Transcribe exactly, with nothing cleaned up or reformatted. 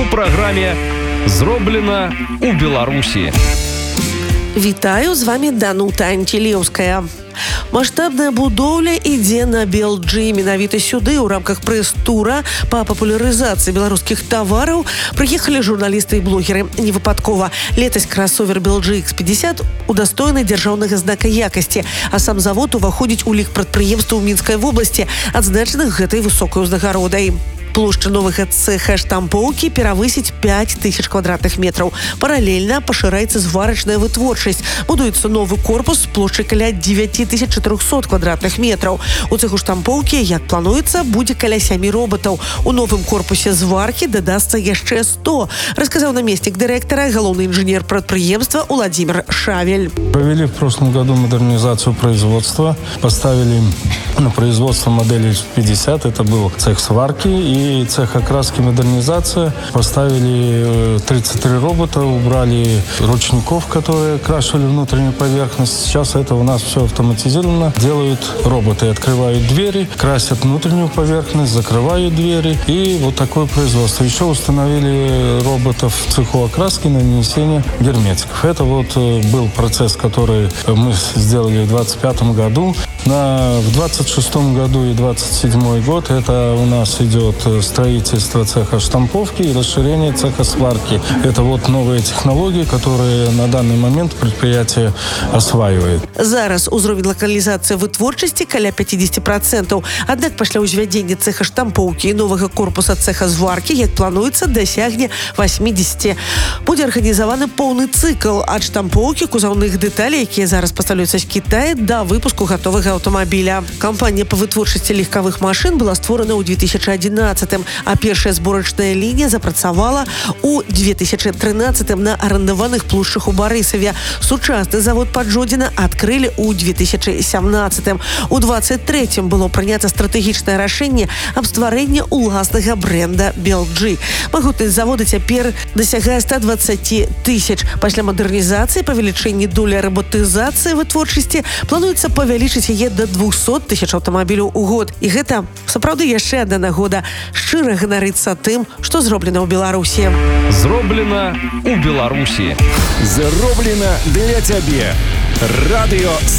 у праграме «Зроблена у Беларусі». Вітаю, з вами Данута Антилеўская. Маштабная будоўля ідзе на Бел Джи. Менавіта сюды ў рамках прэс-тура па папулярызацыі беларускіх тавараў прыехалі журналісты і блогеры. Не выпадкова. Летась красовер Бел Джи ікс пятьдесят удостоены дзяржаўнага знака якасці, а сам завод уваходзіць у лік прадпрыемстваў Мінскай вобласці, адзначаных гэтай высокай узнагародай. Плошча новага цеха штампоўкі перавысіць пять тысяч квадратных метраў. Паралельна пашыраецца зварачная вытворчасць. Будуецца новы корпус з плошчай каля девять тысяч четыреста квадратных метраў. У цеху штампоўкі, як плануецца, будзе каля сямі роботаў. У новым корпусе зваркі дадасца яшчэ сто, расказаў намеснік дырэктара, галоўны инженер прадпрыемства Владимир Шавель. Провели в прошлом году модернизацию производства. Поставили на производство модели пятьдесят. Это был цех сварки и И цех окраски модернизация. Поставили тридцать три робота, убрали ручников, которые крашивали внутреннюю поверхность. Сейчас это у нас все автоматизировано. Делают роботы, открывают двери, красят внутреннюю поверхность, закрывают двери. И вот такое производство. Еще установили роботов в цеху окраски на нанесение герметиков. Это вот был процесс, который мы сделали в двадцать пятом году. На, в двадцать шестом году и двадцать седьмой год это у нас идет строительство цеха штамповки и расширение цеха сварки. Это вот новые технологии, которые на данный момент предприятие осваивает. Зараз узровень локализации вытворчасці каля пятьдесят процентов. Аднак пасля ўзвядзення цеха штампоўкі і новага корпуса цеха зваркі, як плануецца, дасягне восемьдесят. Будзе арганізаваны поўны цыкл ад штампоўкі кузаўных дэталей, якія зараз пастаўляюцца з Китая, да выпуску гатовага аўтамабіля. Кампанія па вытворчасці легкавых машын была створана ў две тысячи одиннадцатым, а першая зборачная лінія запрацавала ў две тысячи тринадцатым на арандаваных плошчах у Барысаве. Сучасны завод пад Жодзіна адкрылі ў две тысячи семнадцатым. У двадцать третьем было прынята стратэгічнае рашэнне аб стварэнні ўласнага бренда Бел Джи. Магутнасць завода цяпер дасягае ста двадцати тысяч. Пасля мадэрнізацыі, павелічэння доля роботызацыі вытворчасці плануецца павялічыць яе до двухсот тысяч аўтамабіляў у год. І гэта сапраўды яшчэ адна нагода шчыра ганарыцца тым, што зроблена ў Беларусі. Зроблена у Беларусі. Зроблена для цябе. Радыё